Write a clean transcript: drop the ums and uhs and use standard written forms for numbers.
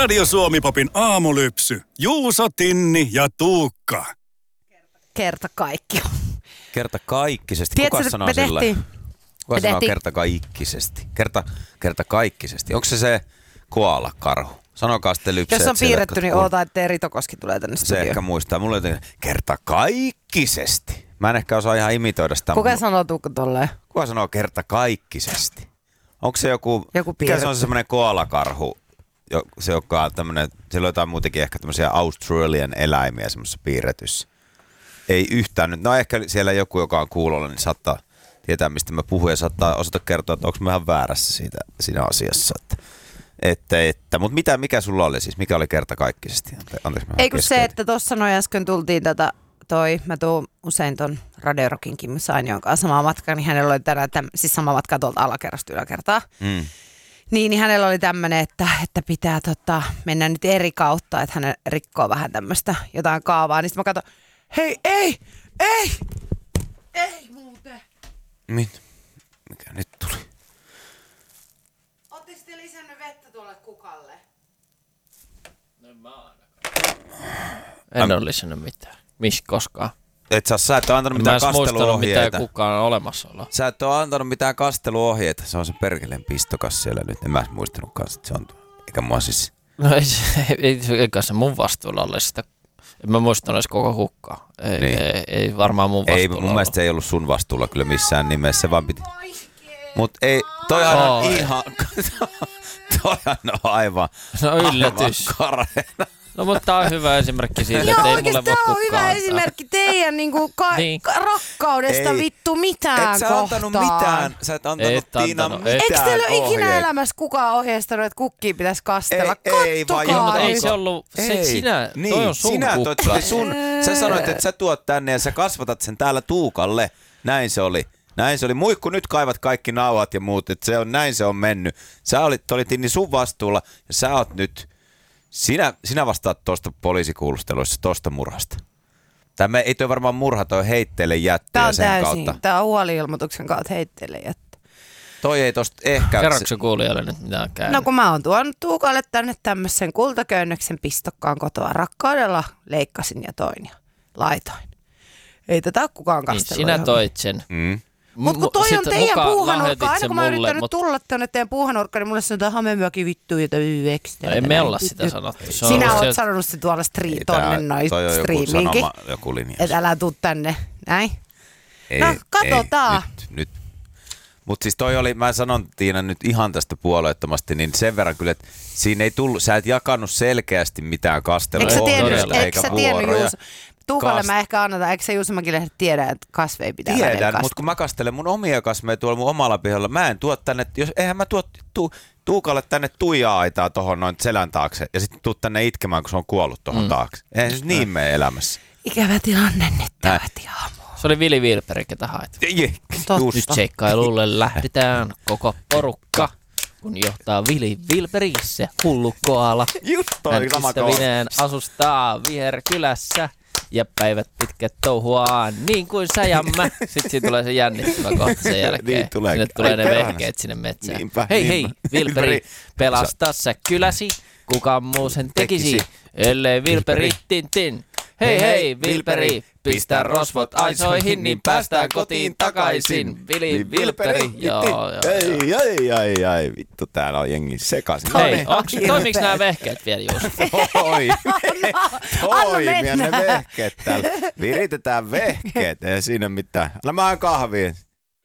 Radio Suomi-popin aamulypsy. Juuso, Tinni ja Tuukka. Kerta kaikki. Kertakaikkisesti. Tiedätkö, Kuka sanoo sillä? Kuka sanoo kertakaikkisesti? Kertakaikkisesti. Onko se koala-karhu? Sanokaa sitten lypseet. Jos on piirretty, niin oota, ettei Ritokoski tulee tänne studioon. Se ehkä muistaa. Mulla on kertakaikkisesti. Mä en ehkä osaa ihan imitoida sitä. Kuka sanoo Tuukka tolleen? Kuka sanoo kertakaikkisesti? Onko se joku mikä se on se semmoinen koala-karhu? Se joka on tämmönen, siellä on jotain muutenkin ehkä tämmöisiä Australian eläimiä semmoisessa piirretyssä. Ei yhtään nyt. No ehkä siellä joku, joka on kuulolla, niin saattaa tietää, mistä mä puhun ja saattaa osata kertoa, että onko mä ihan väärässä siinä asiassa. Mutta mikä sulla oli siis? Mikä oli kertakaikkisesti? Ei kun se, että tuossa noin äsken tultiin mä tuun usein ton Radio Rockin Kimmo Sainion kanssa samaa matkaa, niin hänellä oli tänään, siis sama matka tuolta alakerrasta yläkertaa. Niin hänellä oli tämmöinen, että pitää mennä nyt eri kautta, että hän rikkoo vähän tämmöistä jotain kaavaa. Niin sitten mä katson, hei, ei muuten. Mikä nyt tuli? Ootteko te lisännyt vettä tuolle kukalle? No mä ainakaan. En ole lisännyt mitään. Koskaan. Sä et ole antanut mitään kasteluohjeita. Mitään kukaan on olemassaoloa. Sä et ole antanut mitään kasteluohjeita. Se on se perkeleen pistokas siellä nyt. En mä muistanutkaan, että se on. Eikä mua siis. No ei se mun vastuulla ole sitä. En mä muistanut edes koko hukkaa. Ei varmaan mun vastuulla. Ei, mun mielestä se ei ollut sun vastuulla kyllä missään nimessä. Vaan piti. Mut ei, toihan on ihan. Toihan on aivan. No yllätys. Kareena. No mutta tää on hyvä esimerkki siitä, että ei mulle voi kukaan. Joo, hyvä esimerkki teidän rakkaudesta vittu mitään et kohtaa. Sä et antanut Tiina mitään. Eikö teillä ole ikinä elämässä kukaan ohjeistanut, että kukkia pitäisi kastella? Kattokaa ei se ollut, toi on sun kukka. Sä sanoit, että sä tuot tänne ja sä kasvatat sen täällä Tuukalle. Näin se oli. Muikku, nyt kaivat kaikki nauhat ja muut, että näin se on mennyt. Sä olit niin sun vastuulla ja sä oot nyt. Sinä vastaat tuosta poliisikuulusteluissa tuosta murhasta. Tämä ei toi varmaan murha, toi heitteelle jättöä sen kautta. Tämä on huoli-ilmoituksen kautta heitteelle jättö. Toi ei tosta ehkä. Kerroksä kuulijalle nyt mitään käynyt? No kun mä oon tuonut Tuukalle tänne tämmöisen kultaköynnöksen pistokkaan kotoa. Rakkaudella leikkasin ja toin ja laitoin. Ei tätä ole kukaan kastellut. Niin, sinä toit sen. Mutta kun toi on teidän puuhanurkka, aina kun mä oon yrittänyt tulla tänne teidän puuhanurkkaan, niin mulle sanotaan hamemyökin vittu, jota ekstra. No, ei me olla sitä sanottu. Sinä oot sanonut se tuolla tonne noin striimiinkin. Joku linja. Että älä tuu tänne, näin. No, katsotaan. Nyt. Mutta siis toi oli, mä sanon Tiina nyt ihan tästä puolueettomasti, niin sen verran kyllä, että siinä ei tullut, sä et jakanut selkeästi mitään kastelua eikä vuoroja. Tuukalle mä ehkä annetaan, eikö se Juuso Mäkilehdet tiedä, että kasveja pitää välillä kastella? Tiedän, mutta kun mä kastelen mun omia kasveja tuolla mun omalla pihalla, mä en tuo tänne, eihän mä tuo Tuukalle tänne tuija-aitaa tohon noin selän taakse ja sitten tuu tänne itkemään, kun se on kuollut tohon taakse. Eihän se niin mene elämässä. Ikävä tilanne nyt tähti aamu. Se oli Vili Vilperi, ketä hait. Nyt seikkailulle lähdetään koko porukka. Kun johtaa Vili Vilperi, se hullu koala. Hän ystävineen asustaa viherkylässä. Ja päivät pitkät touhuaan niin kuin sä ja mä. Sitten siinä tulee se jännittävä kohta sen jälkeen. Niin tulee. Sinne tulee ne vehkeet sinne metsään. Hei, Vilperi, pelasta sä kyläsi. Kuka muu sen tekisi, ellei Vilperi tin. Hei, Vilperi, pistä rosvot aisoihin, niin päästään kotiin takaisin. Vili Vilperi, joo. Ai, vittu, täällä on jengi sekaisin. Hei, toimiks nämä vehkeet vielä, Juuso? Toimia ne vehkeet täällä. Viritetään vehkeet, ei siinä mitään. Anna mä kahviin.